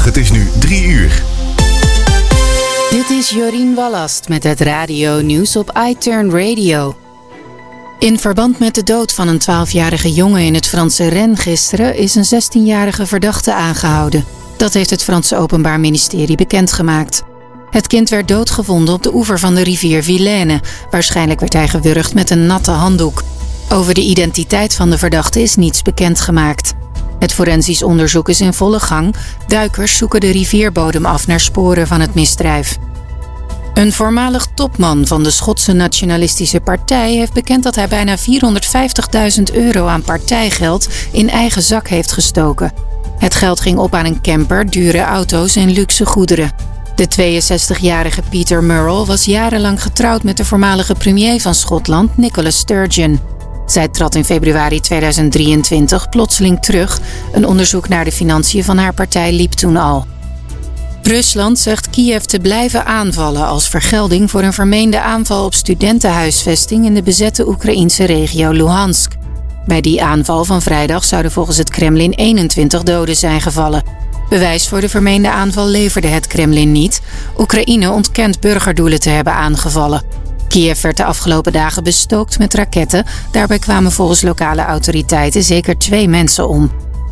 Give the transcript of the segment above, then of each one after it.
Het is nu 3 uur. Dit is Jorien Wallast met het radio-nieuws op iTurn Radio. In verband met de dood van een 12-jarige jongen in het Franse Rennes gisteren is een 16-jarige verdachte aangehouden. Dat heeft het Franse Openbaar Ministerie bekendgemaakt. Het kind werd doodgevonden op de oever van de rivier Vilaine. Waarschijnlijk werd hij gewurgd met een natte handdoek. Over de identiteit van de verdachte is niets bekendgemaakt. Het forensisch onderzoek is in volle gang. Duikers zoeken de rivierbodem af naar sporen van het misdrijf. Een voormalig topman van de Schotse Nationalistische Partij heeft bekend dat hij bijna €450.000 aan partijgeld in eigen zak heeft gestoken. Het geld ging op aan een camper, dure auto's en luxe goederen. De 62-jarige Peter Murrell was jarenlang getrouwd met de voormalige premier van Schotland, Nicola Sturgeon. Zij trad in februari 2023 plotseling terug. Een onderzoek naar de financiën van haar partij liep toen al. Rusland zegt Kiev te blijven aanvallen als vergelding voor een vermeende aanval op studentenhuisvesting in de bezette Oekraïnse regio Luhansk. Bij die aanval van vrijdag zouden volgens het Kremlin 21 doden zijn gevallen. Bewijs voor de vermeende aanval leverde het Kremlin niet. Oekraïne ontkent burgerdoelen te hebben aangevallen. Kiev werd de afgelopen dagen bestookt met raketten. Daarbij kwamen volgens lokale autoriteiten zeker 2 mensen om.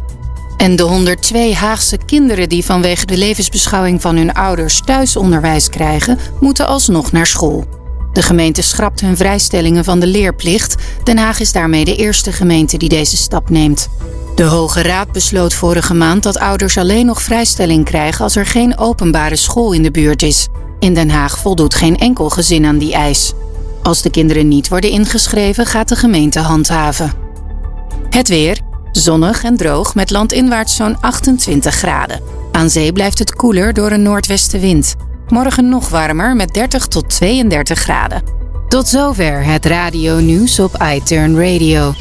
En de 102 Haagse kinderen die vanwege de levensbeschouwing van hun ouders thuisonderwijs krijgen, moeten alsnog naar school. De gemeente schrapt hun vrijstellingen van de leerplicht. Den Haag is daarmee de eerste gemeente die deze stap neemt. De Hoge Raad besloot vorige maand dat ouders alleen nog vrijstelling krijgen als er geen openbare school in de buurt is. In Den Haag voldoet geen enkel gezin aan die eis. Als de kinderen niet worden ingeschreven, gaat de gemeente handhaven. Het weer. Zonnig en droog met landinwaarts zo'n 28 graden. Aan zee blijft het koeler door een noordwestenwind. Morgen nog warmer met 30 tot 32 graden. Tot zover het radio-nieuws op iTurn Radio.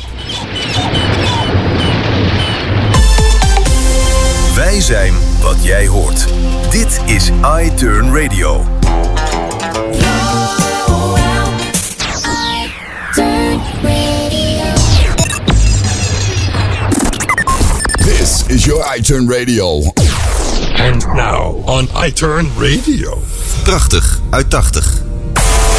Wij zijn wat jij hoort. Dit is iTurn Radio. This is your iTurn Radio. And now on iTurn Radio. Prachtig uit 80.